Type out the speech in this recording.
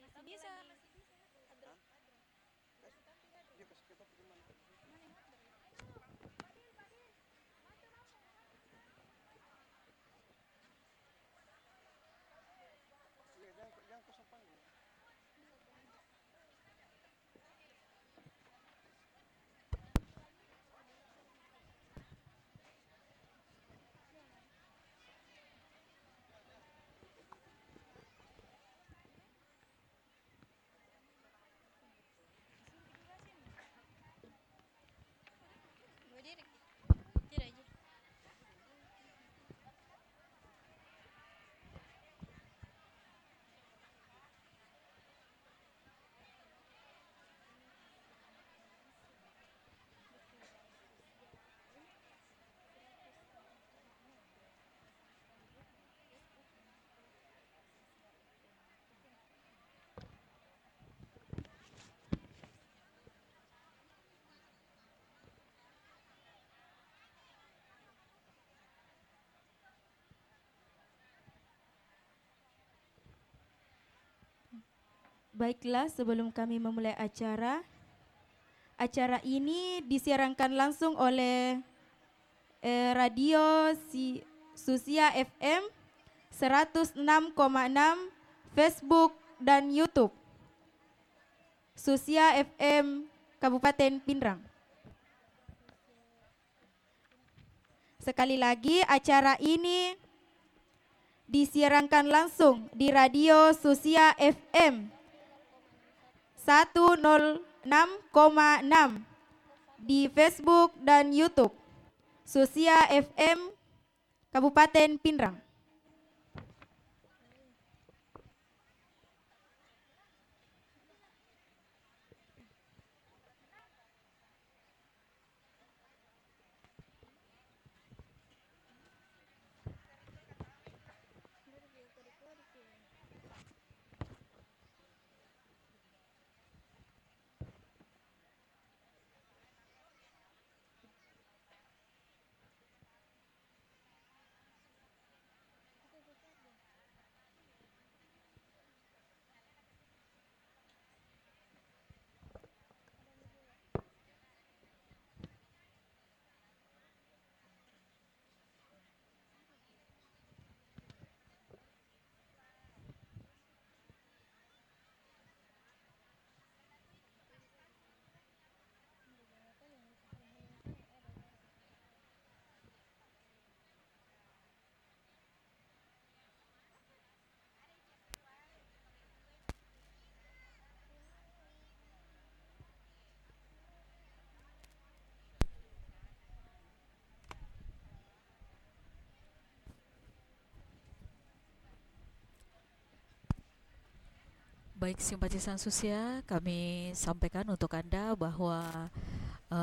Masih bisa. Hah? Dia kasih kita gimana? Iya, jangan kosong panggung. Berdiri. Tidak aja. Baiklah, sebelum kami memulai acara ini disiarkan langsung oleh Radio Susia FM 106,6, Facebook dan YouTube. Susia FM Kabupaten Pinrang. Sekali lagi, acara ini disiarkan langsung di Radio Susia FM 106,6 di Facebook dan YouTube Susia FM Kabupaten Pinrang. Baik simpatisan Susia, kami sampaikan untuk Anda bahwa